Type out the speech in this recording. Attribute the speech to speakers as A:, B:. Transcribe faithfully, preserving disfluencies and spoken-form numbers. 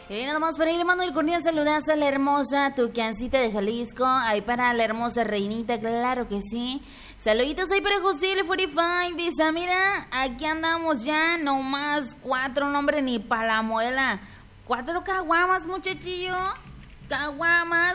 A: Y nada más para ir, le mando el cordial saludazo a la hermosa Tucancita de Jalisco. Ahí para la hermosa Reinita, claro que sí. Saluditos ahí para José el cuarenta y cinco. Dice, mira, aquí andamos ya, no más cuatro, nombre ni pa' la muela. Cuatro caguamas, muchachillo. Caguamas,